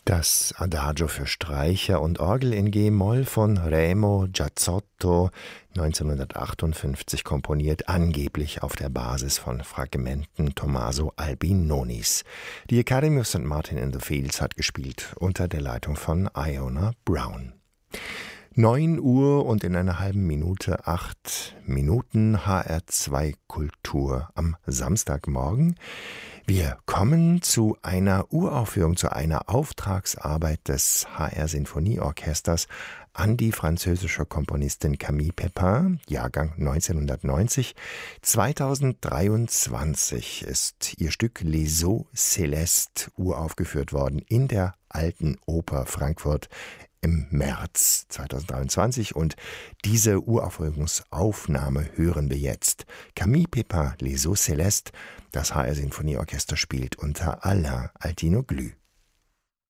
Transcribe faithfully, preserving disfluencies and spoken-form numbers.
Das Adagio für Streicher und Orgel in G-Moll von Remo Giazzotto, neunzehnhundertachtundfünfzig komponiert, angeblich auf der Basis von Fragmenten Tommaso Albinonis. Die Academy of Saint Martin in the Fields hat gespielt, unter der Leitung von Iona Brown. neun Uhr und in einer halben Minute acht Minuten H R zwei Kultur am Samstagmorgen. Wir kommen zu einer Uraufführung, zu einer Auftragsarbeit des H R Sinfonieorchesters an die französische Komponistin Camille Pépin, Jahrgang neunzehnhundertneunzig. zweitausenddreiundzwanzig ist ihr Stück Les Eaux Célestes uraufgeführt worden in der Alten Oper Frankfurt im März zweitausenddreiundzwanzig, und diese Uraufführungsaufnahme hören wir jetzt. Camille Pépin, Les Eaux Célestes, das H R Sinfonieorchester spielt unter Alain Altinoglou.